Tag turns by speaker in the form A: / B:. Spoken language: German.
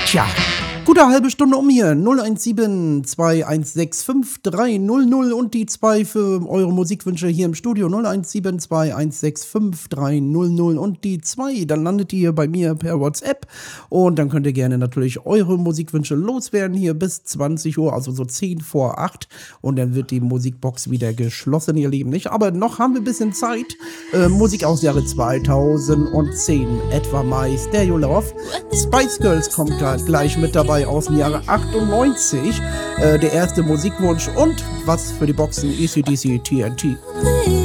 A: Tja, gute halbe Stunde um hier. 017 2165 300 und die 2 für eure Musikwünsche hier im Studio. 017 2165 300 und die 2. Dann landet ihr bei mir per WhatsApp und dann könnt ihr gerne natürlich eure Musikwünsche loswerden hier bis 20 Uhr, also so 10 vor 8. Und dann wird die Musikbox wieder geschlossen, ihr Lieben. Nicht? Aber noch haben wir ein bisschen Zeit. Musik aus Jahre 2010, etwa My Stereo Love. Spice Girls kommt gleich mit dabei aus dem Jahre 98. Der erste Musikwunsch und was für die Boxen ACDC TNT.